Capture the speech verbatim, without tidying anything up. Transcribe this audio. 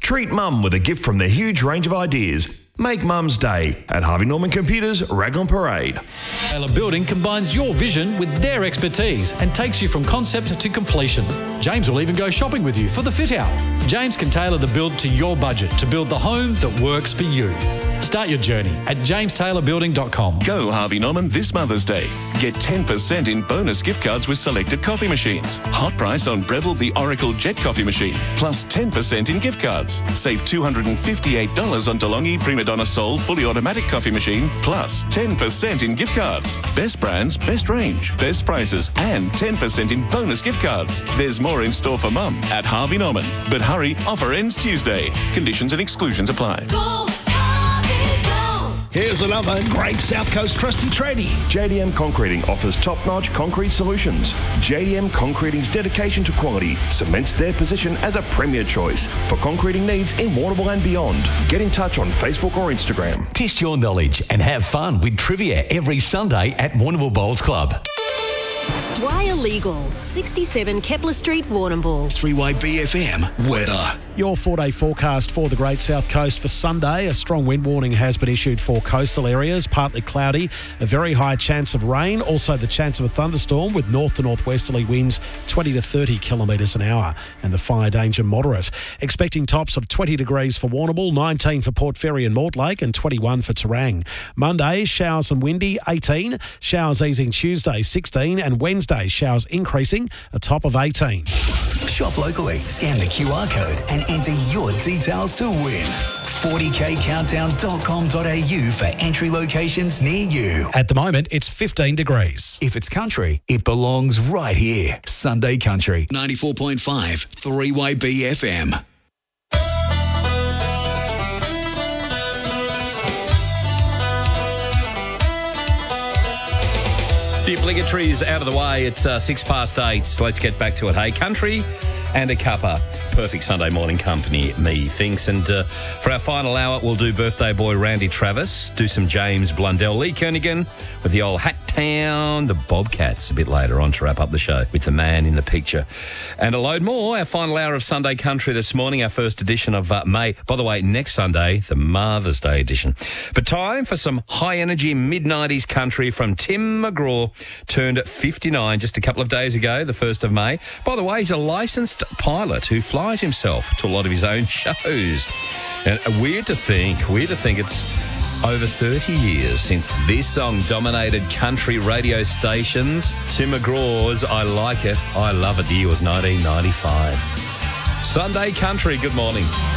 Treat Mum with a gift from their huge range of ideas. Make Mum's Day at Harvey Norman Computers, Raglan Parade. Taylor Building combines your vision with their expertise and takes you from concept to completion. James will even go shopping with you for the fit out. James can tailor the build to your budget to build the home that works for you. Start your journey at james taylor building dot com. Go Harvey Norman this Mother's Day. Get ten percent in bonus gift cards with selected coffee machines. Hot price on Breville the Oracle Jet Coffee Machine, plus ten percent in gift cards. Save two hundred fifty-eight dollars on DeLonghi Prima Donna Sol fully automatic coffee machine, plus ten percent in gift cards. Best brands, best range, best prices, and ten percent in bonus gift cards. There's more in store for Mum at Harvey Norman. But hurry, offer ends Tuesday. Conditions and exclusions apply. Go, Harvey, go. Here's another great South Coast trusty tradie. J D M Concreting offers top-notch concrete solutions. J D M Concreting's dedication to quality cements their position as a premier choice for concreting needs in Warrnambool and beyond. Get in touch on Facebook or Instagram. Test your knowledge and have fun with trivia every Sunday at Warrnambool Bowls Club. Dwyer Legal, sixty-seven Kepler Street, Warrnambool. three Y B F M weather. Your four-day forecast for the Great South Coast for Sunday. A strong wind warning has been issued for coastal areas, partly cloudy, a very high chance of rain, also the chance of a thunderstorm with north to northwesterly winds twenty to thirty kilometres an hour, and the fire danger moderate. Expecting tops of twenty degrees for Warrnambool, nineteen for Port Fairy and Mortlake, and twenty-one for Terang. Monday, showers and windy, eighteen. Showers easing Tuesday, sixteen, and Wednesday, showers increasing, a top of eighteen. Shop locally, scan the Q R code and enter your details to win. forty k countdown dot com dot a u for entry locations near you. At the moment, it's fifteen degrees. If it's country, it belongs right here. Sunday Country. ninety-four point five, three Y B F M. The obligatories out of the way. It's uh, six past eight. So let's get back to it. Hey, country and a cuppa. Perfect Sunday morning company, me thinks. And uh, for our final hour, we'll do birthday boy Randy Travis, do some James Blundell, Lee Kernaghan with the old Hat Town, the Bobcats a bit later on to wrap up the show with the man in the picture. And a load more. Our final hour of Sunday Country this morning, our first edition of uh, May. By the way, next Sunday, the Mother's Day edition. But time for some high-energy mid-nineties country from Tim McGraw, turned fifty-nine just a couple of days ago, the first of May. By the way, he's a licensed pilot who flies himself to a lot of his own shows. And weird to think, weird to think it's over thirty years since this song dominated country radio stations. Tim McGraw's I Like It, I Love It. The year was nineteen ninety-five. Sunday Country, good morning.